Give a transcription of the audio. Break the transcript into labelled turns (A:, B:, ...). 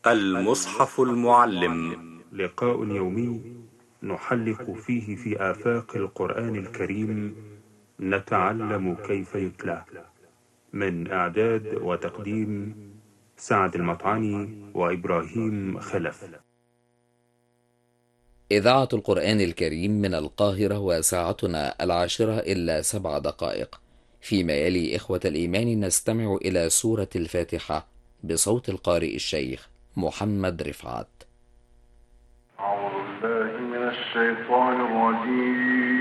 A: المصحف المعلم،
B: لقاء يومي نحلق فيه في آفاق القرآن الكريم، نتعلم كيف يتلى. من إعداد وتقديم سعد المطعني وإبراهيم خلف.
C: إذاعة القرآن الكريم من القاهرة، وساعتنا 10:07. فيما يلي إخوة الإيمان نستمع إلى سورة الفاتحة بصوت القارئ الشيخ محمد رفعت.
D: أعوذ بالله من الشيطان الرجيم.